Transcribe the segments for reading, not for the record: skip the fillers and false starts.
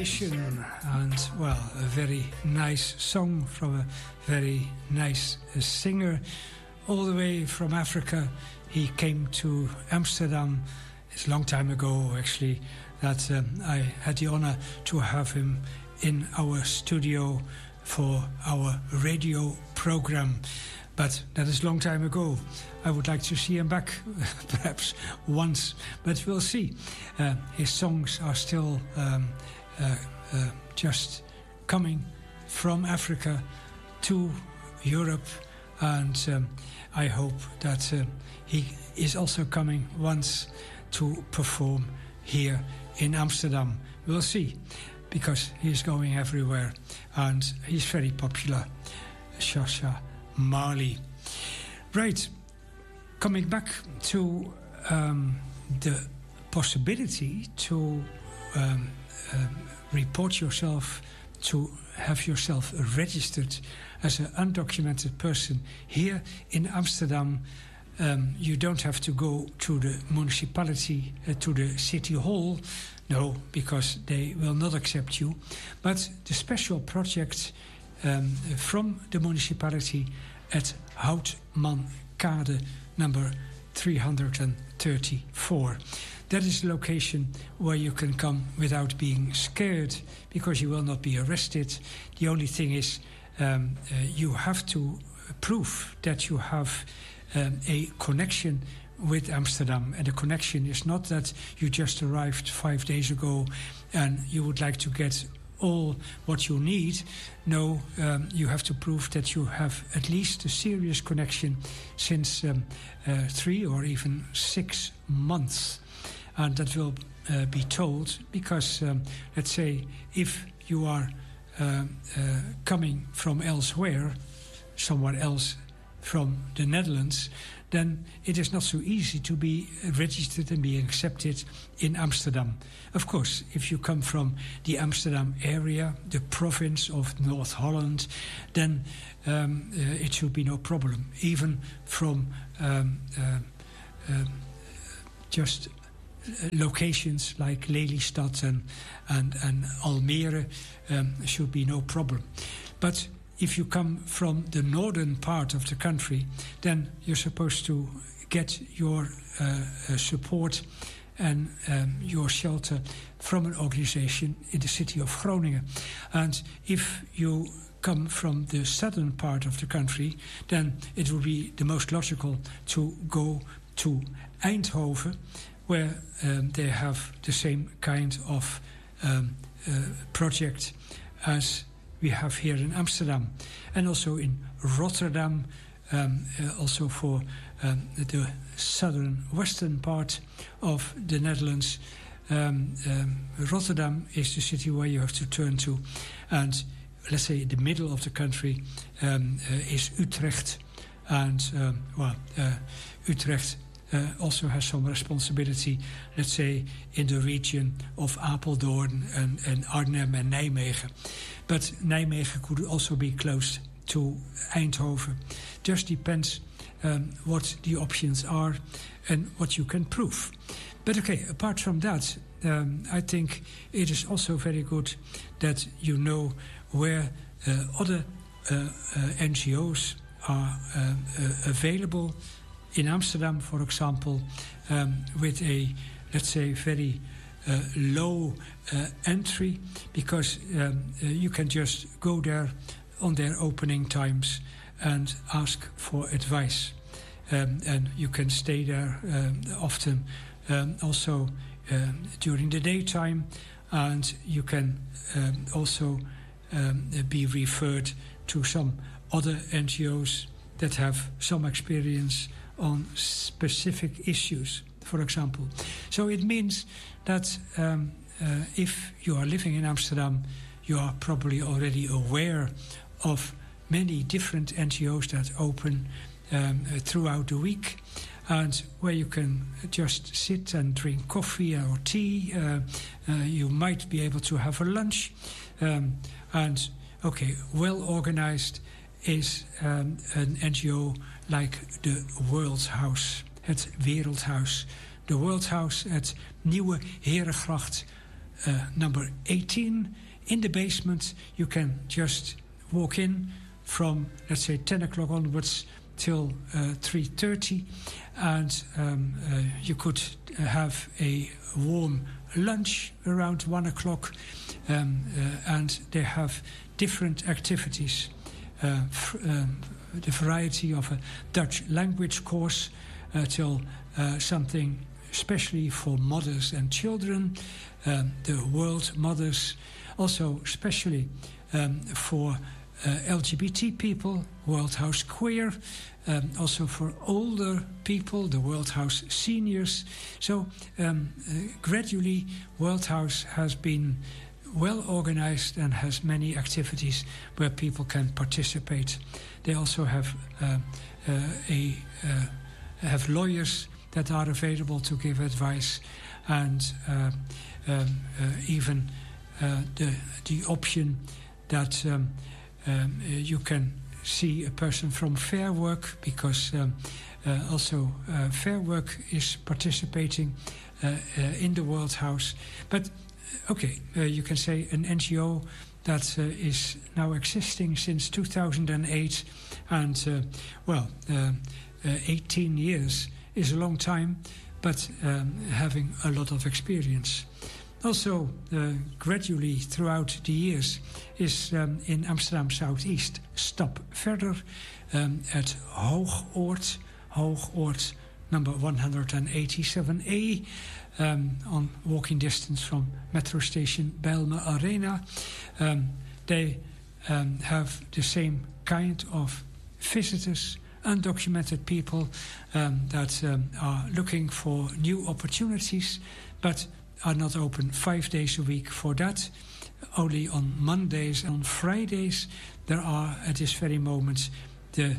And well, a very nice song from a very nice singer all the way from Africa. He came to Amsterdam. It's a long time ago actually that I had the honor to have him in our studio for our radio program. But that is a long time ago. I would like to see him back perhaps once, but we'll see. His songs are still just coming from Africa to Europe, and I hope that he is also coming once to perform here in Amsterdam. We'll see, because he's going everywhere and he's very popular. Shasha Mali. Right, coming back to the possibility to report yourself, to have yourself registered as an undocumented person here in Amsterdam. You don't have to go to the municipality, to the city hall, no, because they will not accept you. But the special project from the municipality at Houtmankade number 334. That is the location where you can come without being scared, because you will not be arrested. The only thing is you have to prove that you have a connection with Amsterdam. And the connection is not that you just arrived 5 days ago and you would like to get all what you need. No, you have to prove that you have at least a serious connection since 3 or even 6 months. And that will be told because, let's say, if you are coming from elsewhere, somewhere else from the Netherlands, then it is not so easy to be registered and be accepted in Amsterdam. Of course, if you come from the Amsterdam area, the province of North Holland, then it should be no problem. Even from just locations like Lelystad and Almere should be no problem. But if you come from the northern part of the country, then you're supposed to get your support and your shelter from an organization in the city of Groningen. And if you come from the southern part of the country, then it will be the most logical to go to Eindhoven, where they have the same kind of project as we have here in Amsterdam, and also in Rotterdam, also for the southern western part of the Netherlands. Rotterdam is the city where you have to turn to, and let's say the middle of the country is Utrecht, and Utrecht also has some responsibility, let's say, in the region of Apeldoorn and Arnhem and Nijmegen. But Nijmegen could also be close to Eindhoven. Just depends what the options are and what you can prove. But okay, apart from that, I think it is also very good that you know where other NGOs are available. In Amsterdam, for example, with a, let's say, very low entry, because you can just go there on their opening times and ask for advice. And you can stay there often also during the daytime, and you can also be referred to some other NGOs that have some experience on specific issues, for example. So it means that if you are living in Amsterdam, you are probably already aware of many different NGOs that open throughout the week, and where you can just sit and drink coffee or tea. You might be able to have a lunch. And okay, well organized is an NGO like the World House, het Wereldhuis. De World House, het Nieuwe Herengracht number 18 in the basement. You can just walk in from, let's say, 10 o'clock onwards till 3:30, and you could have a warm lunch around 1 o'clock, and they have different activities. The variety of a Dutch language course till something especially for mothers and children, the World Mothers, also especially for LGBT people, World House Queer, also for older people, the World House Seniors. So gradually World House has been well organized and has many activities where people can participate. They also have have lawyers that are available to give advice, and even the option that you can see a person from Fair Work, because also Fair Work is participating in the World House. But okay, you can say an NGO that is now existing since 2008, and 18 years is a long time, but having a lot of experience. Also, gradually throughout the years is in Amsterdam Southeast, Stap Verder, at Hoogoord number 187A, on walking distance from metro station Bijlmer Arena. They have the same kind of visitors, undocumented people that are looking for new opportunities, but are not open 5 days a week for that. Only on Mondays and on Fridays there are at this very moment the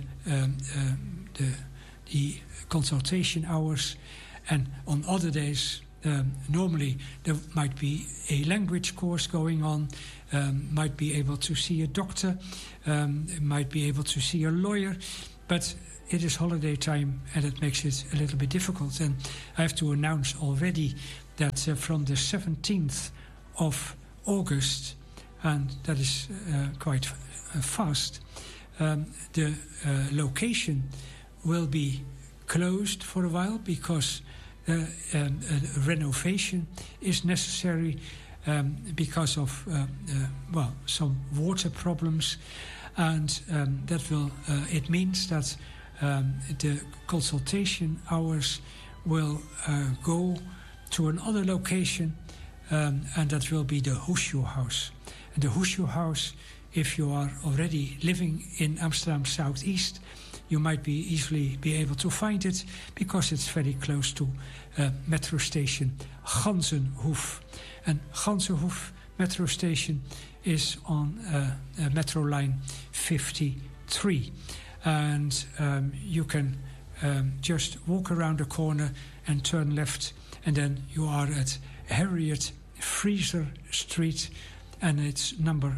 consultation hours, and on other days normally there might be a language course going on, might be able to see a doctor, might be able to see a lawyer, but it is holiday time and it makes it a little bit difficult. And I have to announce already that from the 17th of August, and that is quite fast, the location will be closed for a while because a renovation is necessary because of some water problems, and that will it means that the consultation hours will go to another location, and that will be the Hoesje House. And the Hoesje House, if you are already living in Amsterdam Southeast, you might be easily be able to find it because it's very close to metro station Ganzenhoef. And Ganzenhoef metro station is on metro line 53. And you can just walk around the corner and turn left, and then you are at Harriet Fraser Street, and it's number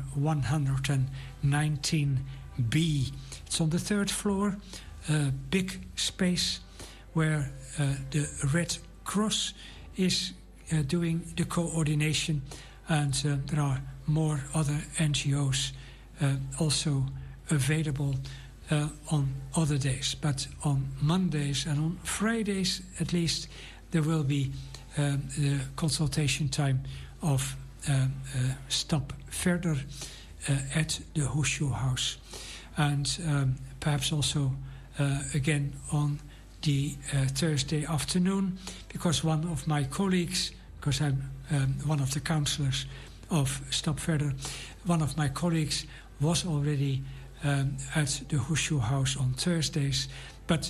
119B. It's on the 3rd floor, a big space where the Red Cross is doing the coordination, and there are more other NGOs also available on other days. But on Mondays and on Fridays at least, there will be the consultation time of Stap Verder at the Hoesje House. And perhaps also again on the Thursday afternoon, because one of my colleagues, because I'm one of the councillors of Stap Verder, one of my colleagues was already at the Hoesje House on Thursdays, but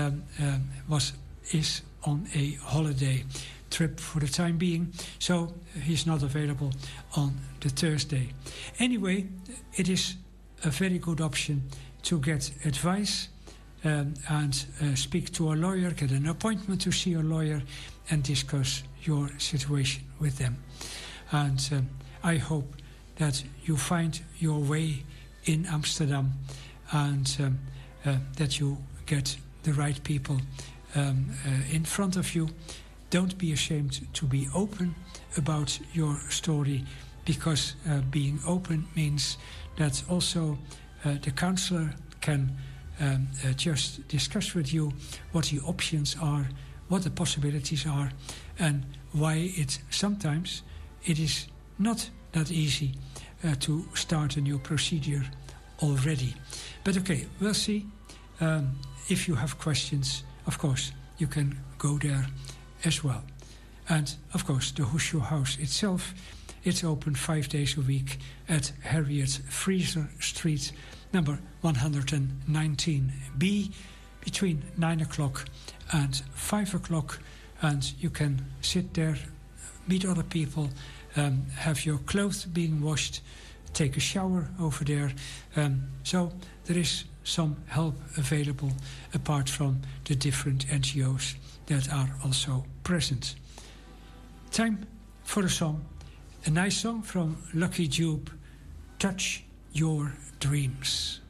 is on a holiday trip for the time being, so he's not available on the Thursday. Anyway, it is a very good option to get advice and speak to a lawyer, get an appointment to see a lawyer and discuss your situation with them. And I hope that you find your way in Amsterdam, and that you get the right people in front of you don't be ashamed to be open about your story, because being open means that also the counselor can just discuss with you what the options are, what the possibilities are, and why sometimes it is not that easy to start a new procedure already. But okay, we'll see. If you have questions, of course, you can go there as well. And of course, the Hushu House itself, it's open 5 days a week at Harriet Fraser Street, number 119B, between 9 o'clock and 5 o'clock. And you can sit there, meet other people, have your clothes being washed, take a shower over there. So there is some help available apart from the different NGOs that are also present. Time for a song. A nice song from Lucky Dube, Touch Your Dreams.